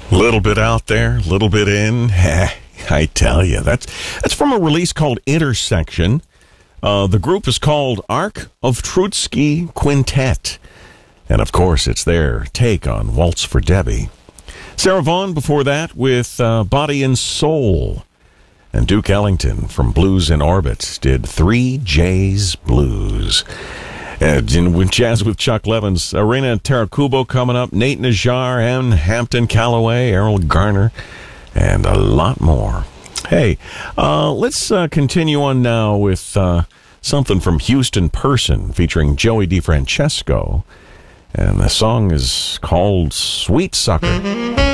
Little bit out there, little bit in. I tell you, that's from a release called Intersection. The group is called Ark of Trotsky Quintet. And, of course, it's their take on Waltz for Debbie. Sarah Vaughan before that with Body and Soul. And Duke Ellington from Blues in Orbit did 3J's Blues. And jazz with Chuck Levins, Arena Tarakubo coming up, Nate Najar, and Hampton Calloway, Errol Garner, and a lot more. Hey, let's continue on now with something from Houston Person featuring Joey DeFrancesco. And the song is called Sweet Sucker.